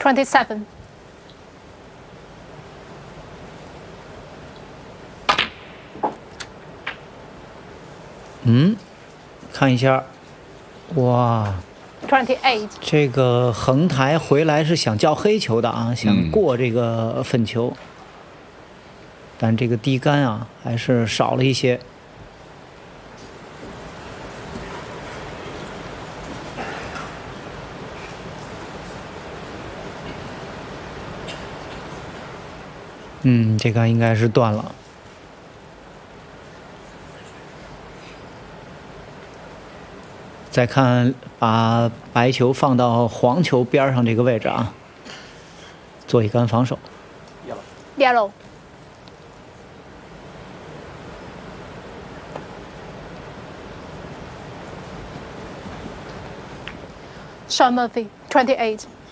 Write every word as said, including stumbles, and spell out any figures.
twenty-seven. 嗯，看一下，哇， twenty-eight. 这个横台回来是想叫黑球的啊，想过这个粉球，嗯、但这个低杆啊还是少了一些。嗯，这杆应该是断了。 再看，把白球放到黄球边上这个位置啊，做一杆防守。 Yellow. Sean Murphy, twenty-eight.